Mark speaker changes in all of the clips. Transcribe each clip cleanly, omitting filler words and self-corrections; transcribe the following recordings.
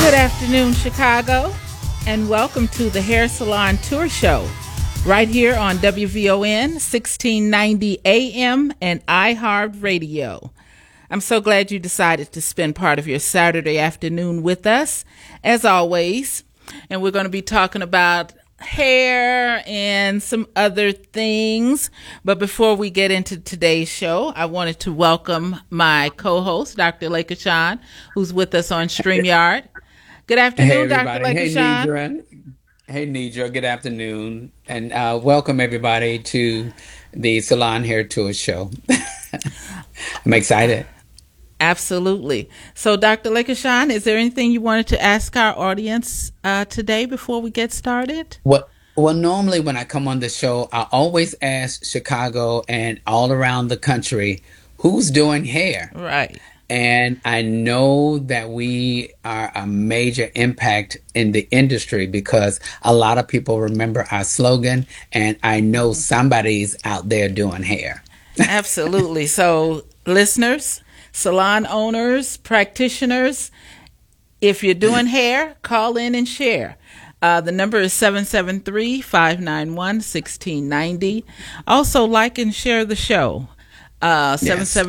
Speaker 1: Good afternoon, Chicago, and welcome to the Hair Salon Tour Show, right here on WVON 1690 AM and iHeart Radio. I'm so glad you decided to spend part of your Saturday afternoon with us, as always, and we're going to be talking about hair and some other things. But before we get into today's show, I wanted to welcome my co-host, Dr. Lakashawn, who's with us on StreamYard. Good
Speaker 2: Hey
Speaker 1: afternoon, Dr.
Speaker 2: everybody. Hey
Speaker 1: Lakashawn.
Speaker 2: Nidra. Hey Nidra. Good afternoon. And welcome everybody to the Salon Hair Tour Show. I'm excited.
Speaker 1: Absolutely. So, Dr. Lakashawn, is there anything you wanted to ask our audience today before we get started?
Speaker 2: Well, normally when I come on the show, I always ask Chicago and all around the country who's doing hair.
Speaker 1: Right.
Speaker 2: And I know that we are a major impact in the industry because a lot of people remember our slogan, and I know somebody's out there doing hair.
Speaker 1: Absolutely. So, listeners, salon owners, practitioners, if you're doing hair, call in and share. The number is 773-591-1690. Also, like and share the show.
Speaker 2: Yes.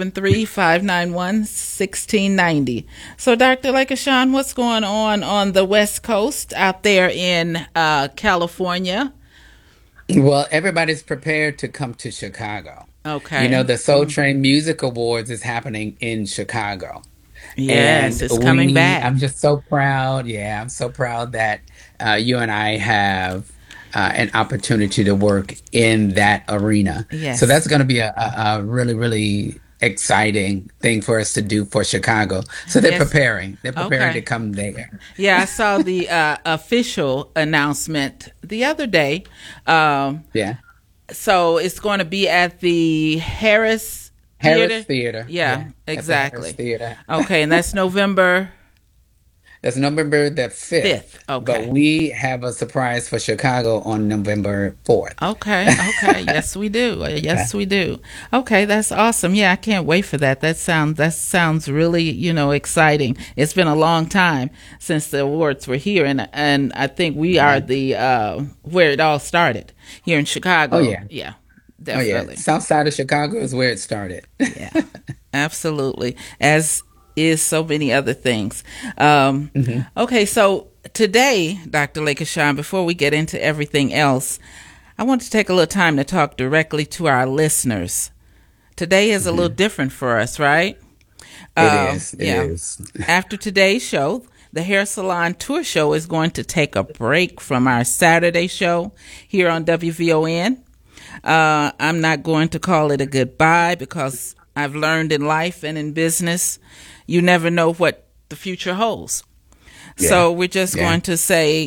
Speaker 1: 773-591-1690. So, Dr. Lakashawn, what's going on the West Coast out there in California?
Speaker 2: Well, everybody's prepared to come to Chicago. You know,
Speaker 1: Okay.
Speaker 2: the Soul Train Music Awards is happening in Chicago.
Speaker 1: Yes,
Speaker 2: And
Speaker 1: it's coming back.
Speaker 2: I'm just so proud. Yeah, I'm so proud that you and I have an opportunity to work in that arena. So
Speaker 1: Yes.
Speaker 2: that's going to be a really, really exciting thing for us to do for Chicago. So they're
Speaker 1: Yes.
Speaker 2: preparing. They're preparing to
Speaker 1: Okay.
Speaker 2: come there.
Speaker 1: Yeah, I saw the official announcement the other day. Um,
Speaker 2: Yeah.
Speaker 1: so it's going to be at the Harris
Speaker 2: Harris
Speaker 1: Theater.
Speaker 2: Theater.
Speaker 1: Yeah,
Speaker 2: Yeah. At the Harris
Speaker 1: exactly.
Speaker 2: Theater.
Speaker 1: Okay, and that's November
Speaker 2: That's November the 5th.
Speaker 1: 5th.
Speaker 2: But
Speaker 1: Okay.
Speaker 2: we have a surprise for Chicago on November 4th.
Speaker 1: Okay, okay. Yes, we do. Yes, we do. Okay, that's awesome. Yeah, I can't wait for that. That sounds really, exciting. It's been a long time since the awards were here, and I think we are
Speaker 2: Yeah.
Speaker 1: the where it all started here in
Speaker 2: Oh,
Speaker 1: Chicago.
Speaker 2: yeah.
Speaker 1: Yeah,
Speaker 2: Oh, yeah.
Speaker 1: definitely.
Speaker 2: South side of Chicago is where it started.
Speaker 1: Yeah, absolutely. As is so many other things. Um,
Speaker 2: Hmm.
Speaker 1: okay, so today, Dr. Lakashawn, before we get into everything else, I want to take a little time to talk directly to our listeners. Today is a little
Speaker 2: Hmm.
Speaker 1: different for us, right?
Speaker 2: It is. It
Speaker 1: Yeah.
Speaker 2: is.
Speaker 1: After today's show, the Hair Salon Tour Show is going to take a break from our Saturday show here on WVON. I'm not going to call it a goodbye because I've learned in life and in business, you never know what the future holds.
Speaker 2: Yeah.
Speaker 1: So we're just
Speaker 2: Yeah.
Speaker 1: going to say,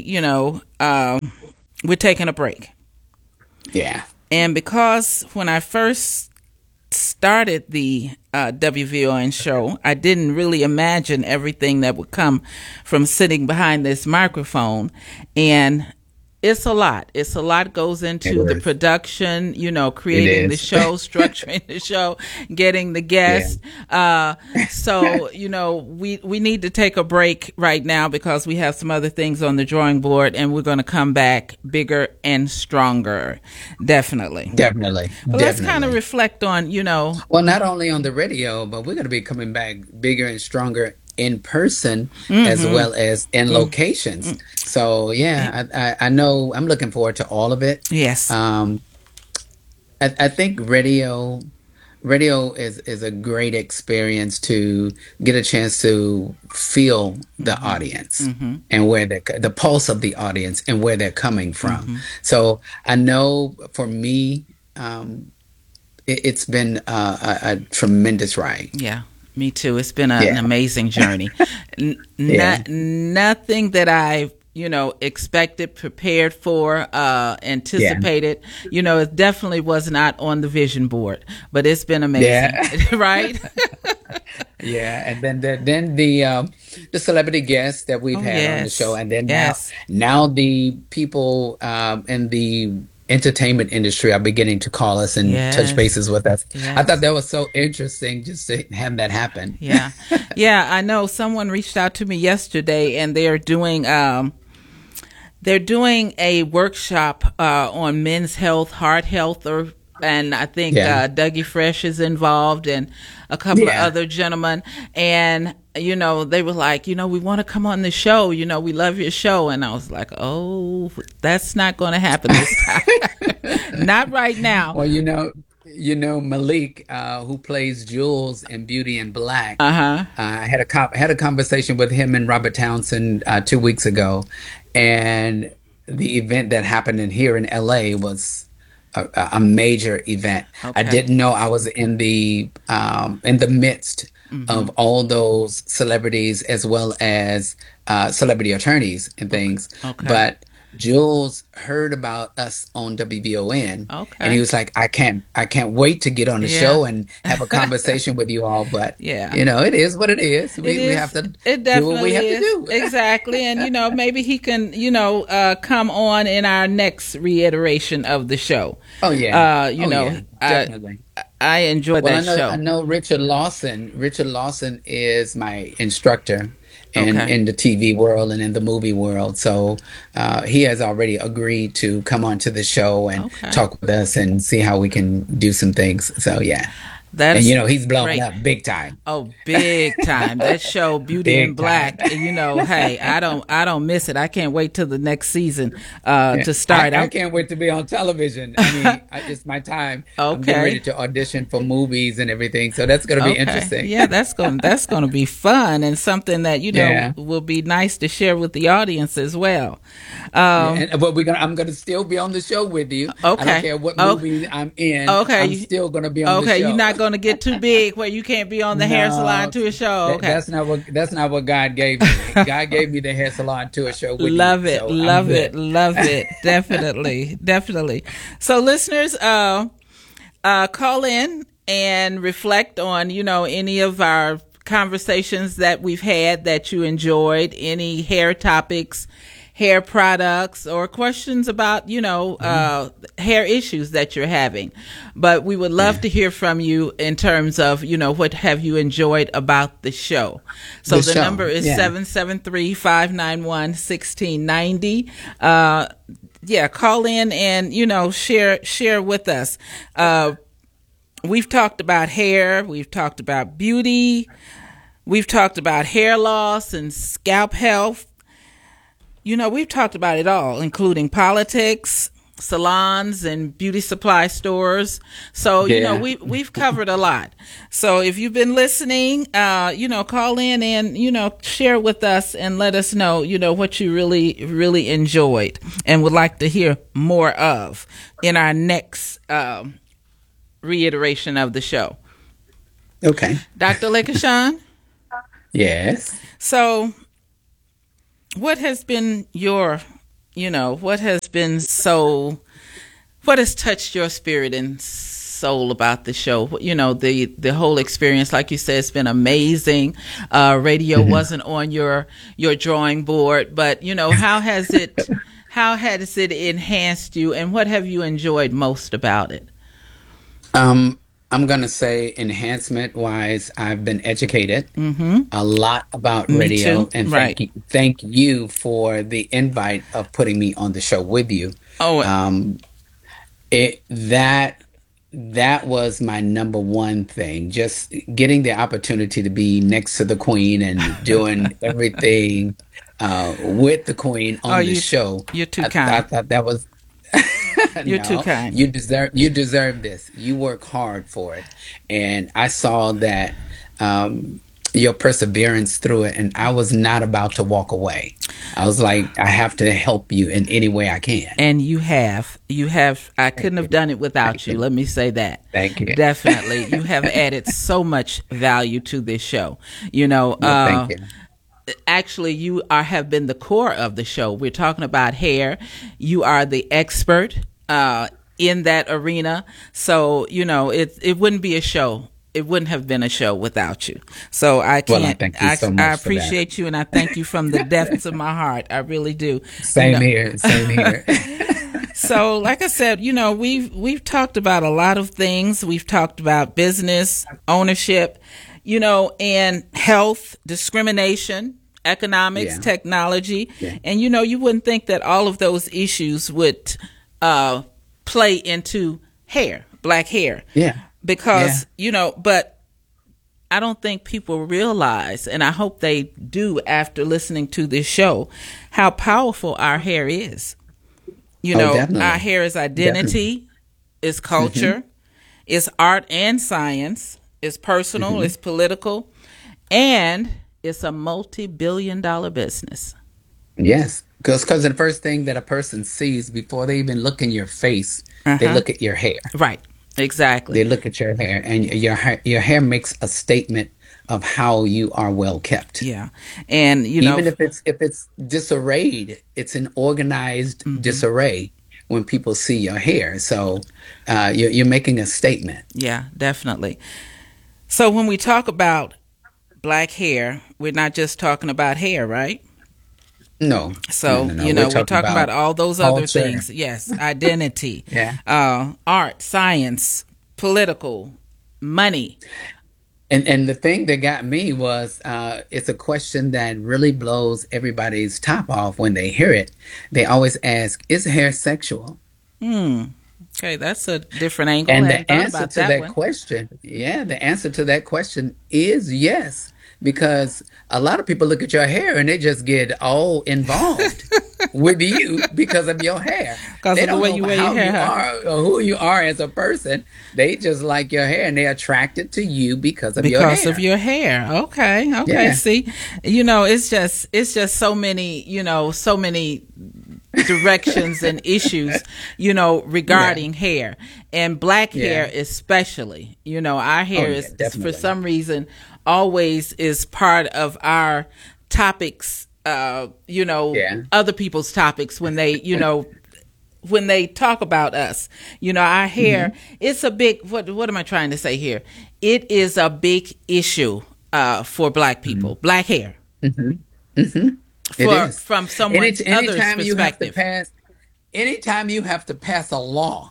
Speaker 1: we're taking a break.
Speaker 2: Yeah.
Speaker 1: And because when I first started the WVON show, I didn't really imagine everything that would come from sitting behind this microphone. And it's a lot. It's a lot goes
Speaker 2: It
Speaker 1: into the
Speaker 2: is.
Speaker 1: production,
Speaker 2: It
Speaker 1: creating the
Speaker 2: is.
Speaker 1: show, structuring the show, getting the
Speaker 2: Yeah.
Speaker 1: guests. So, we need to take a break right now because we have some other things on the drawing board and we're going to come back bigger and stronger. Definitely.
Speaker 2: Definitely.
Speaker 1: But let's kind of
Speaker 2: Definitely.
Speaker 1: reflect on,
Speaker 2: Well, not only on the radio, but we're going to be coming back bigger and stronger in person as
Speaker 1: hmm
Speaker 2: well as in locations. So, yeah, I know I'm looking forward to all of it.
Speaker 1: yes.
Speaker 2: Um, I think radio is a great experience to get a chance to feel the
Speaker 1: hmm
Speaker 2: audience
Speaker 1: hmm
Speaker 2: and where the pulse of the audience and where they're coming from.
Speaker 1: hmm
Speaker 2: So I know for me, it's been a tremendous ride.
Speaker 1: Yeah, me too. It's been an
Speaker 2: Yeah,
Speaker 1: amazing journey.
Speaker 2: yeah,
Speaker 1: Nothing that I, expected, prepared for,
Speaker 2: yeah,
Speaker 1: anticipated. It definitely was not on the vision board, but it's been amazing,
Speaker 2: yeah.
Speaker 1: right?
Speaker 2: Yeah, and then the celebrity guests that we've
Speaker 1: Oh
Speaker 2: had on the show,
Speaker 1: yes,
Speaker 2: and then now
Speaker 1: yes.
Speaker 2: now the people in the entertainment industry are beginning to call us and touch
Speaker 1: Yes.
Speaker 2: bases with us. I thought
Speaker 1: Yes.
Speaker 2: that was so interesting just to have that happen.
Speaker 1: Yeah. Yeah, I know someone reached out to me yesterday and they're doing a workshop on men's health, heart health, and I think
Speaker 2: Yeah.
Speaker 1: Dougie Fresh is involved and a couple of
Speaker 2: Yeah.
Speaker 1: other gentlemen. And, they were like, we want to come on the show. We love your show. And I was like, oh, that's not going to happen this time. Not right now.
Speaker 2: Well, Malik, who plays Jules in Beauty and Black,
Speaker 1: Uh-huh.
Speaker 2: I had a conversation with him and Robert Townsend 2 weeks ago, and the event that happened here in LA was a major event. I
Speaker 1: Okay.
Speaker 2: didn't know I was in the midst
Speaker 1: Mm-hmm.
Speaker 2: of all those celebrities as well as celebrity attorneys and
Speaker 1: Okay.
Speaker 2: things,
Speaker 1: Okay.
Speaker 2: but Jules heard about us on WVON, and he
Speaker 1: Okay.
Speaker 2: was like, I can't wait to get on the
Speaker 1: Yeah.
Speaker 2: show and have a conversation with you all." But
Speaker 1: Yeah.
Speaker 2: it is what it is.
Speaker 1: It
Speaker 2: We have
Speaker 1: is.
Speaker 2: to
Speaker 1: It
Speaker 2: do what we
Speaker 1: definitely
Speaker 2: have to
Speaker 1: is.
Speaker 2: do.
Speaker 1: Exactly. And, maybe he can, come on in our next reiteration of the show.
Speaker 2: Oh yeah.
Speaker 1: You
Speaker 2: Oh
Speaker 1: know,
Speaker 2: yeah.
Speaker 1: I,
Speaker 2: Definitely.
Speaker 1: I enjoy
Speaker 2: Well,
Speaker 1: that
Speaker 2: I
Speaker 1: show.
Speaker 2: know Richard Lawson. Richard Lawson is my instructor
Speaker 1: Okay.
Speaker 2: in the TV world and in the movie world. So he has already agreed to come onto the show and
Speaker 1: Okay.
Speaker 2: talk with us and see how we can do some things. So yeah. And
Speaker 1: That's
Speaker 2: he's blown
Speaker 1: great.
Speaker 2: up big time.
Speaker 1: Oh, big time. That show Beauty and
Speaker 2: Big time.
Speaker 1: Black, hey, I don't miss it. I can't wait till the next season
Speaker 2: Yeah.
Speaker 1: to start.
Speaker 2: I can't wait to be on television. I mean, it's my time. I'm getting ready
Speaker 1: Okay.
Speaker 2: to audition for movies and everything. So that's going to be
Speaker 1: Okay.
Speaker 2: interesting.
Speaker 1: Yeah, that's gonna be fun and something that
Speaker 2: Yeah.
Speaker 1: will be nice to share with the audience as well.
Speaker 2: Yeah,
Speaker 1: Um,
Speaker 2: but I'm gonna still be on the show with you. I don't
Speaker 1: okay.
Speaker 2: care what
Speaker 1: Oh,
Speaker 2: movie I'm in.
Speaker 1: okay.
Speaker 2: I'm still gonna be on the
Speaker 1: Okay. You're
Speaker 2: show.
Speaker 1: not gonna get too big where you can't be on the hair salon
Speaker 2: No,
Speaker 1: tour show. Okay.
Speaker 2: that's not what God gave me. God gave me the hair salon tour show with you,
Speaker 1: Love it,
Speaker 2: so I'm
Speaker 1: love it,
Speaker 2: good.
Speaker 1: love it. Definitely, definitely. So, listeners, call in and reflect on, any of our conversations that we've had that you enjoyed, any hair topics, hair products, or questions about, hair issues that you're having. But we would love
Speaker 2: Yeah,
Speaker 1: to hear from you in terms of, what have you enjoyed about the show. So
Speaker 2: the
Speaker 1: the number
Speaker 2: show.
Speaker 1: is
Speaker 2: Yeah.
Speaker 1: 773-591-1690. Yeah, call in and, share with us. We've talked about hair, we've talked about beauty, we've talked about hair loss and scalp health. We've talked about it all, including politics, salons, and beauty supply stores. So,
Speaker 2: Yeah.
Speaker 1: we've covered a lot. So if you've been listening, call in and, share with us and let us know, what you really, really enjoyed and would like to hear more of in our next reiteration of the show.
Speaker 2: Okay.
Speaker 1: Dr. Lekashan,
Speaker 2: Yes.
Speaker 1: so what has been what has touched your spirit and soul about the show? The whole experience, like you said, it's been amazing. Radio
Speaker 2: Mhm.
Speaker 1: wasn't on your drawing board, but how has it enhanced you, and what have you enjoyed most about it?
Speaker 2: I'm gonna say enhancement wise, I've been educated
Speaker 1: Mm-hmm.
Speaker 2: a lot about
Speaker 1: Me too.
Speaker 2: radio, and
Speaker 1: Right.
Speaker 2: thank you for the invite of putting me on the show with you.
Speaker 1: Oh,
Speaker 2: Um, it that was my number one thing, just getting the opportunity to be next to the Queen and doing everything with the Queen
Speaker 1: oh,
Speaker 2: on the show.
Speaker 1: you're too
Speaker 2: I
Speaker 1: kind.
Speaker 2: thought that was
Speaker 1: You're too
Speaker 2: no,
Speaker 1: kind.
Speaker 2: you deserve this. You work hard for it, and I saw that your perseverance through it, and I was not about to walk away. I was like, I have to help you in any way I can.
Speaker 1: And you have, I
Speaker 2: Thank
Speaker 1: couldn't have
Speaker 2: you.
Speaker 1: done it without
Speaker 2: Thank
Speaker 1: you.
Speaker 2: you.
Speaker 1: Let me say that.
Speaker 2: Thank you.
Speaker 1: Definitely. You have added so much value to this show.
Speaker 2: Well, thank you.
Speaker 1: Actually, have been the core of the show. We're talking about hair. You are the expert in that arena. So, it wouldn't be a show. It wouldn't have been a show without you. So I
Speaker 2: Well, I
Speaker 1: can't,
Speaker 2: thank you so much
Speaker 1: I
Speaker 2: for that.
Speaker 1: appreciate you and I thank you from the depths of my heart. I really do.
Speaker 2: Same here. Same here.
Speaker 1: So, like I said, we've talked about a lot of things. We've talked about business, ownership, and health, discrimination, economics,
Speaker 2: Yeah.
Speaker 1: technology.
Speaker 2: Yeah.
Speaker 1: And, you wouldn't think that all of those issues would play into hair, black hair.
Speaker 2: Yeah.
Speaker 1: Because, but I don't think people realize, and I hope they do after listening to this show, how powerful our hair is.
Speaker 2: Definitely.
Speaker 1: Our hair is identity, is culture, is art and science, is personal, is political, and it's a multi-billion-dollar business.
Speaker 2: Yes, because the first thing that a person sees before they even look in your face, they look at your hair.
Speaker 1: Right. Exactly.
Speaker 2: They look at your hair, and your hair makes a statement of how you are well kept.
Speaker 1: Yeah. And
Speaker 2: Even if it's disarrayed, it's an organized disarray when people see your hair. So you're making a statement.
Speaker 1: Yeah, definitely. So when we talk about black hair, we're not just talking about hair, right?
Speaker 2: No.
Speaker 1: So,
Speaker 2: No.
Speaker 1: we're talking about all those other
Speaker 2: culture.
Speaker 1: things. Yes, identity,
Speaker 2: Yeah.
Speaker 1: Art, science, political, money.
Speaker 2: And the thing that got me was it's a question that really blows everybody's top off when they hear it. They always ask, is hair sexual?
Speaker 1: Okay, that's a different angle.
Speaker 2: And
Speaker 1: I hadn't
Speaker 2: the
Speaker 1: thought
Speaker 2: answer
Speaker 1: about
Speaker 2: to
Speaker 1: that
Speaker 2: that
Speaker 1: one.
Speaker 2: question, the answer to that question is yes. Because a lot of people look at your hair and they just get all involved with you because of your hair.
Speaker 1: Because
Speaker 2: They
Speaker 1: of the
Speaker 2: don't
Speaker 1: way
Speaker 2: know
Speaker 1: you wear
Speaker 2: how
Speaker 1: your hair.
Speaker 2: you
Speaker 1: Huh?
Speaker 2: are or who you are as a person. They just like your hair and they're attracted to you because of your hair.
Speaker 1: Because of your hair. Okay.
Speaker 2: Yeah.
Speaker 1: See, it's just so many directions and issues, regarding hair and black hair, especially. Our hair is for
Speaker 2: definitely.
Speaker 1: some reason always is part of our topics. Other people's topics when they, when they talk about us. Our hair. It's a big. What am I trying to say here? It is a big issue for black people. Black hair.
Speaker 2: It is.
Speaker 1: From someone other's perspective.
Speaker 2: Anytime you have to pass a law,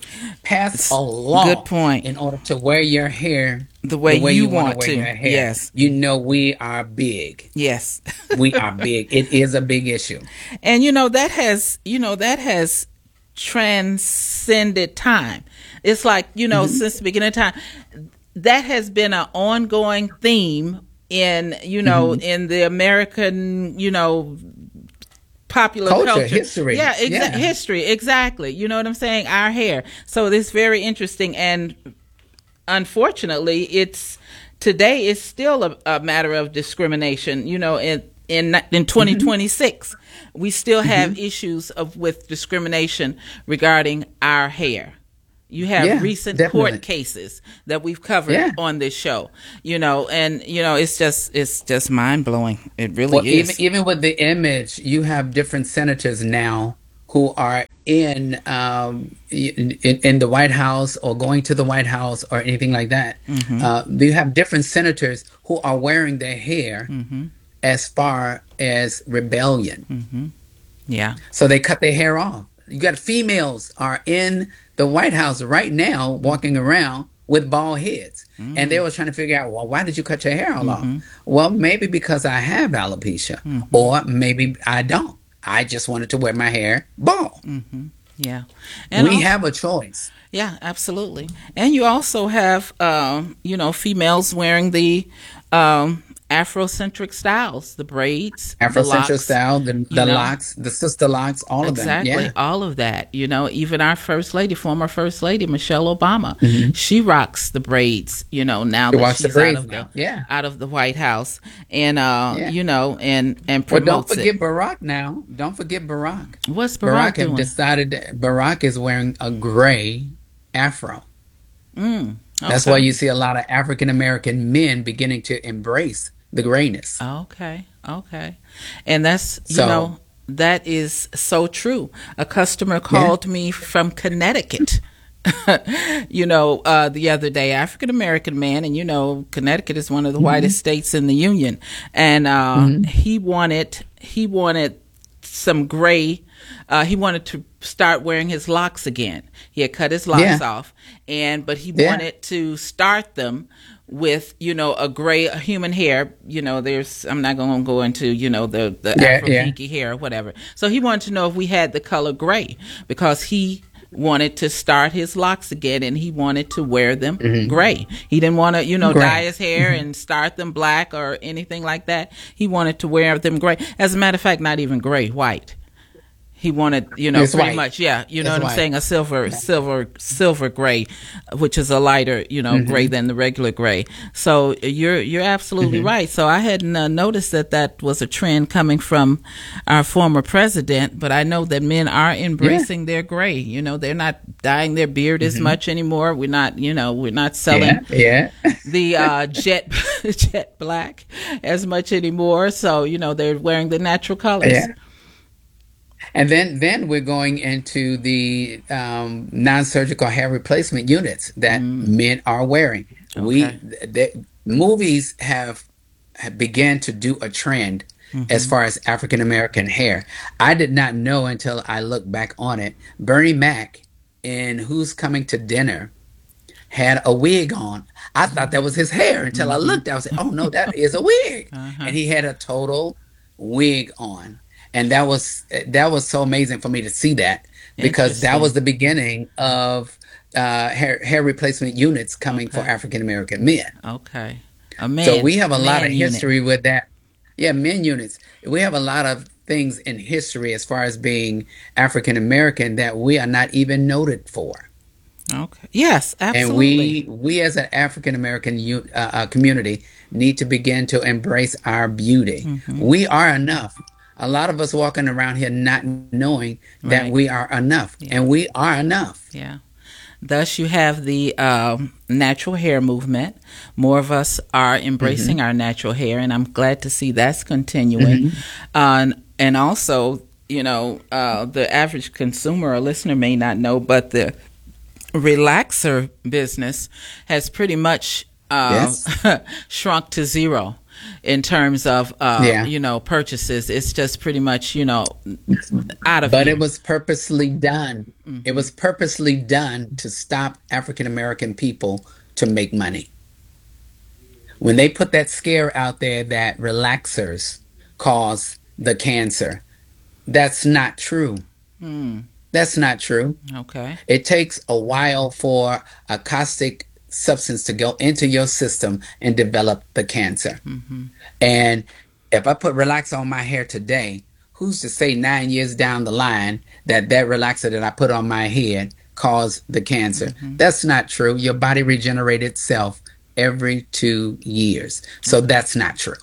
Speaker 1: Good point.
Speaker 2: in order to wear your hair
Speaker 1: The way you
Speaker 2: wanna
Speaker 1: want
Speaker 2: wear
Speaker 1: to.
Speaker 2: your hair,
Speaker 1: Yes.
Speaker 2: we are big.
Speaker 1: Yes.
Speaker 2: We are big. It is a big issue.
Speaker 1: And that has transcended time. It's like, since the beginning of time, that has been an ongoing theme in, in the American, popular culture.
Speaker 2: History.
Speaker 1: Yeah, history, exactly. You know what I'm saying? Our hair. So this is very interesting, and unfortunately, today it's still a matter of discrimination. In 2026, we still have issues with discrimination regarding our hair. You have recent
Speaker 2: definitely.
Speaker 1: court cases that we've covered on this show, and it's just mind blowing. It really is.
Speaker 2: Even with the image, you have different senators now who are in the White House or going to the White House or anything like that. You have different senators who are wearing their hair as far as rebellion.
Speaker 1: Yeah.
Speaker 2: So they cut their hair off. You got females are in the White House right now walking around with bald heads. And they were trying to figure out, well, why did you cut your hair all off? Well, maybe because I have alopecia, or maybe I don't. I just wanted to wear my hair bald.
Speaker 1: Yeah. And
Speaker 2: We have a choice.
Speaker 1: Yeah, absolutely. And you also have, females wearing the Afrocentric styles, the braids, the
Speaker 2: Afrocentric
Speaker 1: locks,
Speaker 2: style, the locks, the sister locks, all of them.
Speaker 1: Exactly,
Speaker 2: Yeah.
Speaker 1: all of that. Even our former first lady, Michelle Obama, she rocks the braids. Now that
Speaker 2: rocks the
Speaker 1: she's
Speaker 2: braids now. Yeah.
Speaker 1: out of the White House, and and
Speaker 2: Well,
Speaker 1: promotes
Speaker 2: don't forget
Speaker 1: it.
Speaker 2: Barack now. Don't forget Barack.
Speaker 1: What's Barack
Speaker 2: have
Speaker 1: doing?
Speaker 2: decided that Barack is wearing a gray afro. That's
Speaker 1: Okay.
Speaker 2: why you see a lot of African American men beginning to embrace the grayness.
Speaker 1: Okay. And that's,
Speaker 2: So-
Speaker 1: that is so true. A customer called me from Connecticut, the other day, African American man, and Connecticut is one of the whitest states in the union. And he wanted some gray he wanted to start wearing his locks again. He had cut his locks off, but he wanted to start them with, a gray human hair. I'm not going to go into, the Afro kinky hair or whatever. So he wanted to know if we had the color gray, because he wanted to start his locks again, and he wanted to wear them gray. He didn't want to, dye his hair and start them black or anything like that. He wanted to wear them gray. As a matter of fact, not even gray, white. He wanted,
Speaker 2: it's
Speaker 1: pretty
Speaker 2: white.
Speaker 1: much, yeah,
Speaker 2: It's
Speaker 1: what I'm
Speaker 2: white.
Speaker 1: saying, a silver gray, which is a lighter, gray than the regular gray. So you're absolutely right. So I hadn't noticed that was a trend coming from our former president, but I know that men are embracing their gray. They're not dyeing their beard as much anymore. We're not selling the jet black as much anymore. So they're wearing the natural colors.
Speaker 2: Yeah. And then we're going into the non-surgical hair replacement units that men are wearing.
Speaker 1: Okay.
Speaker 2: Movies have began to do a trend as far as African American hair. I did not know until I looked back on it. Bernie Mac in Who's Coming to Dinner had a wig on. I thought that was his hair until I looked. I was like, oh no, that is a wig. And he had a total wig on. And that was so amazing for me to see that, because that was the beginning of hair replacement units coming for African American men.
Speaker 1: Okay.
Speaker 2: So we have a lot of history with that. Yeah, men units. We have a lot of things in history as far as being African American that we are not even noted for.
Speaker 1: Okay. Yes, absolutely.
Speaker 2: And we as an African American community need to begin to embrace our beauty. We are enough. A lot of us walking around here not knowing that we are enough, and we are enough.
Speaker 1: Yeah. Thus, you have the natural hair movement. More of us are embracing our natural hair, and I'm glad to see that's continuing. And also, the average consumer or listener may not know, but the relaxer business has pretty much shrunk to zero in terms of purchases. It's just pretty much out of
Speaker 2: but
Speaker 1: here.
Speaker 2: It was purposely done. It was purposely done to stop African American people to make money. When they put that scare out there that relaxers cause the cancer, that's not true. That's not true.
Speaker 1: Okay.
Speaker 2: It takes a while for a caustic substance to go into your system and develop the cancer. And if I put relaxer on my hair today, who's to say 9 years down the line that relaxer that I put on my head caused the cancer? That's not true. Your body regenerates itself every 2 years. So that's not true.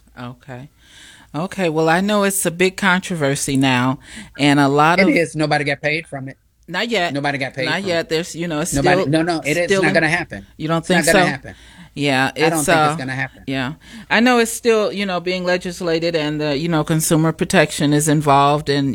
Speaker 1: Okay. Well, I know it's a big controversy now, and a lot of
Speaker 2: it is. Nobody got paid from it.
Speaker 1: Not yet.
Speaker 2: Nobody got paid.
Speaker 1: Not yet. There's, it's
Speaker 2: nobody.
Speaker 1: still
Speaker 2: No. It's not going to happen.
Speaker 1: You don't think
Speaker 2: it's not
Speaker 1: so?
Speaker 2: Going to happen.
Speaker 1: Yeah,
Speaker 2: I don't think it's going to happen.
Speaker 1: Yeah, I know it's still, being legislated, and the, consumer protection is involved, and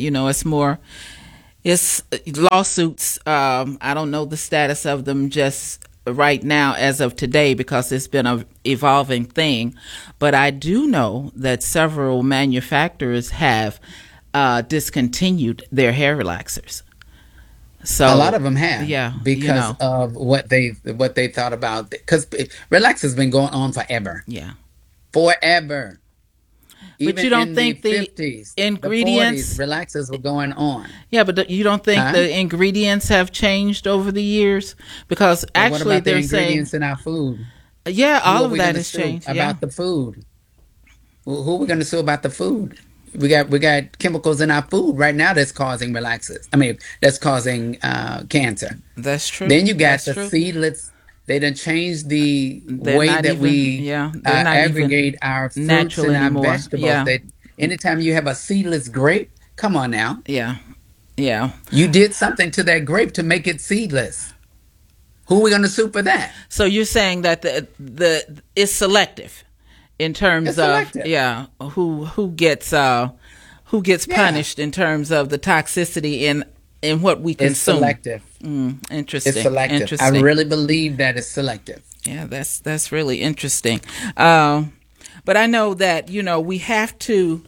Speaker 1: it's lawsuits. I don't know the status of them just right now as of today, because it's been a evolving thing, but I do know that several manufacturers have discontinued their hair relaxers. So
Speaker 2: a lot of them have, because
Speaker 1: of
Speaker 2: what they thought about. Because relax has been going on forever, forever.
Speaker 1: But you don't think the
Speaker 2: 50s,
Speaker 1: ingredients,
Speaker 2: the 40s, relaxers were going on.
Speaker 1: Yeah, but you don't think the ingredients have changed over the years? Because actually,
Speaker 2: they're saying ingredients in our food.
Speaker 1: Yeah, all of that has changed.
Speaker 2: About the food, who are we going to sue about the food? We got chemicals in our food right now that's causing relaxers. I mean, that's causing cancer.
Speaker 1: That's true.
Speaker 2: Then you got the seedless. They done changed the way that we aggregate our fruits and our vegetables. That anytime you have a seedless grape, come on now.
Speaker 1: Yeah.
Speaker 2: You did something to that grape to make it seedless. Who are we going to sue for that?
Speaker 1: So you're saying that the it's selective. In terms of who gets punished in terms of the toxicity in what we consume.
Speaker 2: It's selective.
Speaker 1: Interesting.
Speaker 2: It's selective.
Speaker 1: Interesting.
Speaker 2: I really believe that it's selective.
Speaker 1: Yeah, that's really interesting. But I know that we have to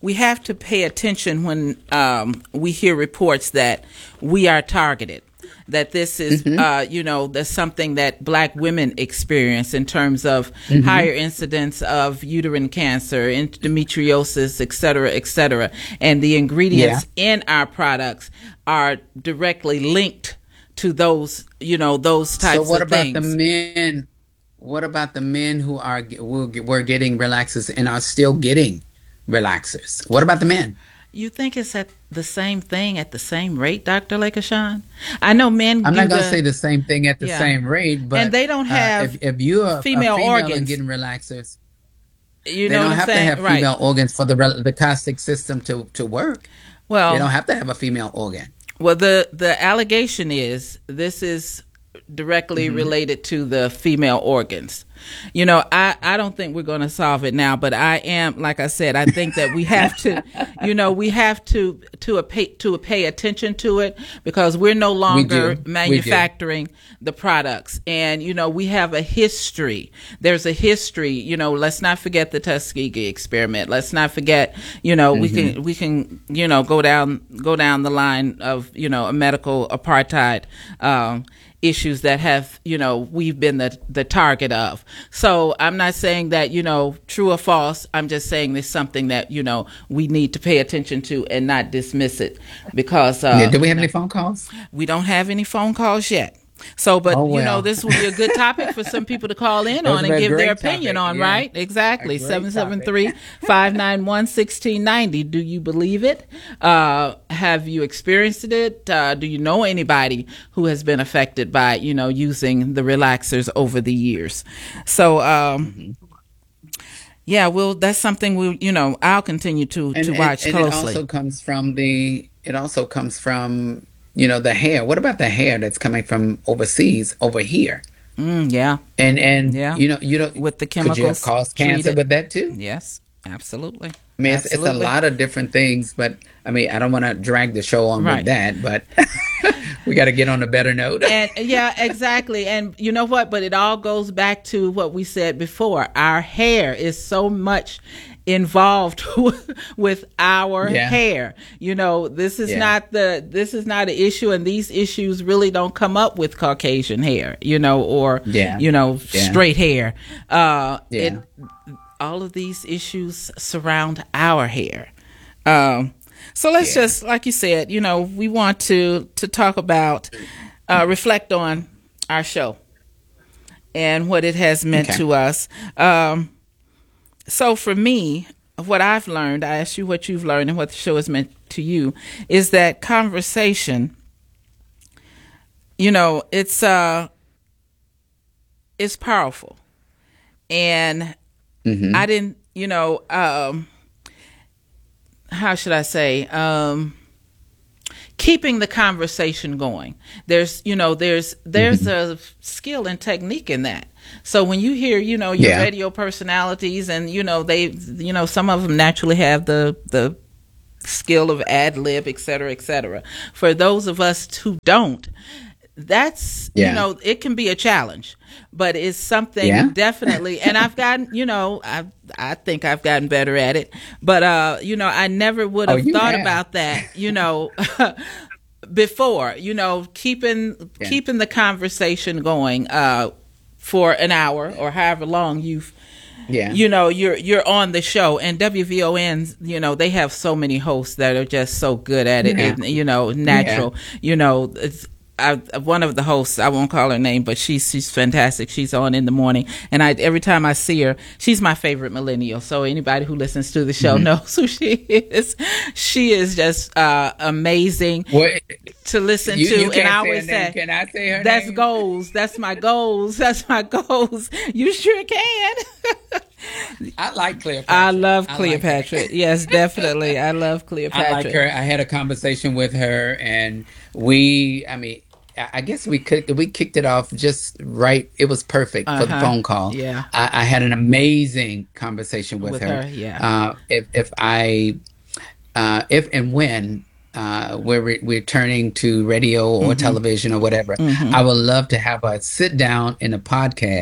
Speaker 1: we have to pay attention when we hear reports that we are targeted. That this is, that's something that Black women experience in terms of higher incidence of uterine cancer, endometriosis, et cetera, and the ingredients in our products are directly linked to those, those types of things. So
Speaker 2: what about the men? What about the men who were getting relaxers and are still getting relaxers? What about the men?
Speaker 1: You think it's at the same thing at the same rate, Dr. Lakashawn? I know men.
Speaker 2: I'm not going to say the same thing at the same rate, but
Speaker 1: and they don't have
Speaker 2: if you're a female
Speaker 1: organs
Speaker 2: and getting relaxers,
Speaker 1: they
Speaker 2: don't have to have female organs for the caustic system to work.
Speaker 1: Well,
Speaker 2: they don't have to have a female organ.
Speaker 1: Well, the allegation is this is directly related to the female organs. I don't think we're going to solve it now, but I am, like I said, I think that we have to, we have to pay attention to it, because we're no longer manufacturing the products. And, we have a history. There's a history, let's not forget the Tuskegee experiment. Let's not forget, we can, go down the line of, a medical apartheid, issues that have, we've been the target of. So I'm not saying that, true or false. I'm just saying there's something that, we need to pay attention to and not dismiss it, because
Speaker 2: do we have any phone calls?
Speaker 1: We don't have any phone calls yet. So, but this would be a good topic for some people to call in on and give their opinion on, right? Exactly. 773-591-1690. Do you believe it? Have you experienced it? Do you know anybody who has been affected by, using the relaxers over the years? So, that's something I'll continue to watch closely.
Speaker 2: It also comes from the hair. What about the hair that's coming from overseas over here? And you don't,
Speaker 1: with the chemicals,
Speaker 2: could you have caused cancer with that too?
Speaker 1: Yes, absolutely.
Speaker 2: I mean, it's a lot of different things, but I mean, I don't want to drag the show on with that, but we got to get on a better note.
Speaker 1: And exactly. And you know what? But it all goes back to what we said before. Our hair is so much involved with our hair. This is not an issue, and these issues really don't come up with Caucasian hair, or straight hair. All of these issues surround our hair. So let's just, like you said, we want to talk about, reflect on our show and what it has meant to us. So for me, what I've learned, I asked you what you've learned and what the show has meant to you, is that conversation, it's powerful. And I didn't, how should I say, keeping the conversation going. There's a skill and technique in that. So when you hear, your radio personalities, and they, some of them naturally have the skill of ad lib, et cetera, et cetera. For those of us who don't, that's it can be a challenge, but it's something definitely. And I've gotten, I think I've gotten better at it, but I never would have thought about that, before. Keeping the conversation going for an hour or however long you're on the show. And WVON, they have so many hosts that are just so good at it, and natural. It's, one of the hosts, I won't call her name, but she's fantastic. She's on in the morning, and every time I see her, she's my favorite millennial. So anybody who listens to the show knows who she is. She is just amazing to listen to. And I always say,
Speaker 2: "Can I say her
Speaker 1: that's
Speaker 2: name?
Speaker 1: Goals. That's my goals. That's my goals." You sure can.
Speaker 2: I like Cleopatra.
Speaker 1: I love Cleopatra. Yes, definitely. I love Cleopatra.
Speaker 2: I like her. I had a conversation with her, and I guess we kicked it off just right. It was perfect for the phone call.
Speaker 1: Yeah,
Speaker 2: I had an amazing conversation with her.
Speaker 1: Yeah.
Speaker 2: If and when we're returning to radio or television or whatever, I would love to have a sit down in a podcast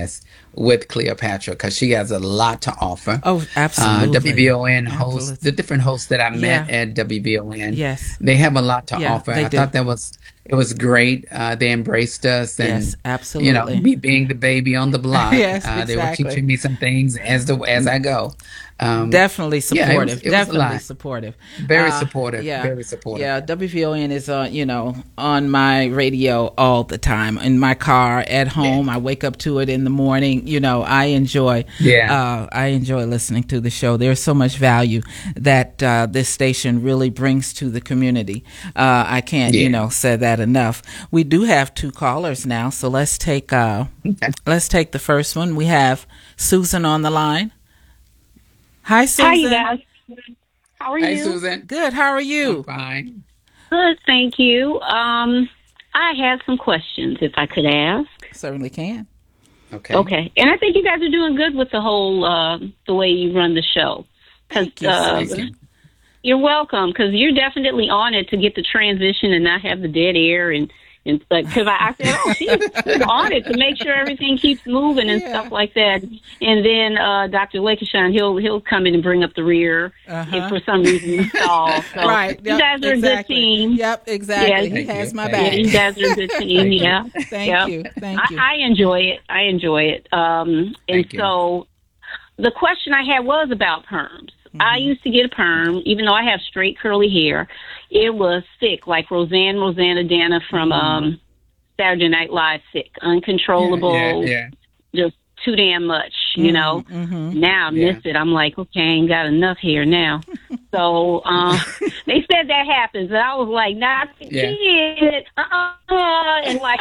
Speaker 2: with Cleopatra because she has a lot to offer.
Speaker 1: Oh, absolutely.
Speaker 2: WVON hosts, the
Speaker 1: Absolutely.
Speaker 2: different hosts that I met
Speaker 1: Yeah.
Speaker 2: at WVON,
Speaker 1: Yes.
Speaker 2: they have a lot to
Speaker 1: Yeah,
Speaker 2: offer.
Speaker 1: they
Speaker 2: I
Speaker 1: do.
Speaker 2: thought it was great. They embraced us,
Speaker 1: Yes,
Speaker 2: and
Speaker 1: absolutely.
Speaker 2: me being the baby on the block,
Speaker 1: Yes,
Speaker 2: they were
Speaker 1: exactly.
Speaker 2: teaching me some things as I go.
Speaker 1: Definitely
Speaker 2: Yeah,
Speaker 1: supportive.
Speaker 2: it was a
Speaker 1: Definitely
Speaker 2: lot.
Speaker 1: supportive.
Speaker 2: Very supportive.
Speaker 1: Yeah,
Speaker 2: Very supportive.
Speaker 1: yeah. WVON is on my radio all the time in my car at
Speaker 2: Yeah.
Speaker 1: home. I wake up to it in the morning.
Speaker 2: Yeah.
Speaker 1: I enjoy listening to the show. There's so much value that this station really brings to the community. I can't
Speaker 2: Yeah.
Speaker 1: say that enough. We do have two callers now, so
Speaker 2: Okay.
Speaker 1: let's take the first one. We have Susan on the line. Hi,
Speaker 3: Hi, you
Speaker 1: Susan.
Speaker 3: guys. How are
Speaker 2: Hey,
Speaker 3: you?
Speaker 2: Susan.
Speaker 1: Good. How are
Speaker 2: I'm
Speaker 1: you?
Speaker 2: fine.
Speaker 3: Good, thank you. I had some questions, if I could ask.
Speaker 1: Certainly can.
Speaker 2: Okay.
Speaker 3: Okay, and I think you guys are doing good with the whole the way you run the show. Because
Speaker 1: Thank you,
Speaker 2: Thank
Speaker 1: Susan.
Speaker 2: you.
Speaker 3: you're welcome. Because you're definitely on it to get the transition and not have the dead air and because I said, oh, she's on it to make sure everything keeps moving and
Speaker 1: Yeah.
Speaker 3: stuff like that. And then Dr. Lakeshawn, he'll come in and bring up the rear if for some reason you stall. So
Speaker 1: Right.
Speaker 3: you
Speaker 1: Yep,
Speaker 3: guys are
Speaker 1: exactly.
Speaker 3: a good team.
Speaker 1: Yep, exactly.
Speaker 3: Yeah.
Speaker 1: He
Speaker 2: Thank
Speaker 1: has
Speaker 2: you.
Speaker 1: my
Speaker 2: Thank
Speaker 3: Yeah,
Speaker 1: back.
Speaker 3: you guys are a good team.
Speaker 2: Thank you.
Speaker 3: Yeah.
Speaker 1: Thank
Speaker 3: Yep.
Speaker 1: you. Thank you.
Speaker 3: I enjoy it. And
Speaker 2: Thank you.
Speaker 3: so the question I had was about perms. I used to get a perm, even though I have straight curly hair. It was thick, like Rosanna Dana from Saturday Night Live, thick, uncontrollable,
Speaker 2: Yeah.
Speaker 3: just too damn much, Now I miss it. I'm like, okay, I ain't got enough hair now. So they said that happens, and I was like, not the
Speaker 2: Yeah.
Speaker 3: kid, and like,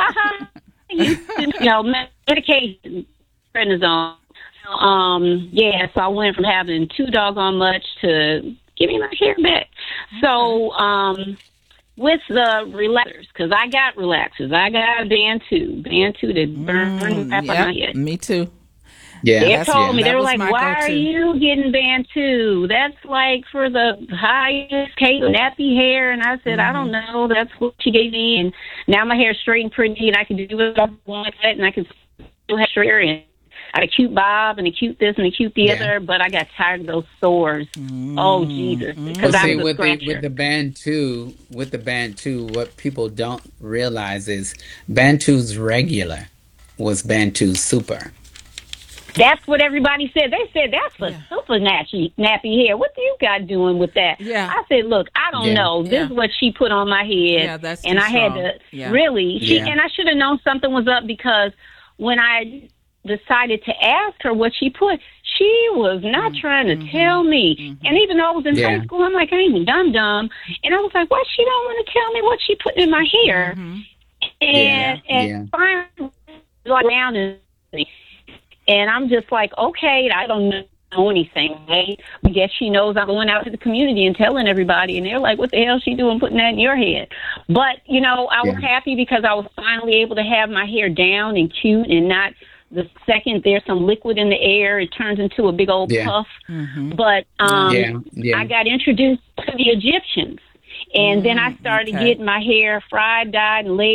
Speaker 3: medication, prednisone. So I went from having too doggone much to giving my hair back. So with the relaxers, because I got relaxers, I got Bantu that burn crap on my head.
Speaker 1: Me too.
Speaker 2: Yeah.
Speaker 3: They
Speaker 1: That's-
Speaker 3: told me,
Speaker 1: that
Speaker 3: they were
Speaker 1: was
Speaker 3: like,
Speaker 1: my
Speaker 3: why are
Speaker 1: go-to.
Speaker 3: you getting Bantu? That's like for the highest case nappy hair. And I said, I don't know. That's what she gave me. And now my hair's straight and pretty, and I can do what I want with it, and I can still have straight hair. And I had a cute bob and a cute this and a cute the other, but I got tired of those sores. Oh, Jesus. Because
Speaker 2: Well,
Speaker 3: I
Speaker 2: see,
Speaker 3: was a scratcher.
Speaker 2: with the band too, what people don't realize is Bantu's regular was Bantu's super.
Speaker 3: That's what everybody said. They said, that's a super nappy hair. What do you got doing with that?
Speaker 1: Yeah.
Speaker 3: I said, look, I don't
Speaker 2: Yeah.
Speaker 3: know. This is what she put on my head.
Speaker 1: Yeah, that's
Speaker 3: and
Speaker 1: too
Speaker 3: I had
Speaker 1: strong.
Speaker 3: to
Speaker 1: Yeah.
Speaker 3: really,
Speaker 2: Yeah.
Speaker 3: and I should have known something was up because when I decided to ask her what she put, she was not trying to tell me. And even though I was in
Speaker 2: Yeah.
Speaker 3: high school, I'm like, I ain't dumb. And I was like, why she don't want to tell me what she put in my hair? And
Speaker 2: Yeah.
Speaker 3: finally, like, around and I'm just like, okay, I don't know anything. Right? I guess she knows I'm going out to the community and telling everybody, and they're like, what the hell she doing putting that in your head? But, I was happy because I was finally able to have my hair down and cute and not the second there's some liquid in the air, it turns into a big old puff. But I got introduced to the Egyptians. And then I started getting my hair fried, dyed, and laid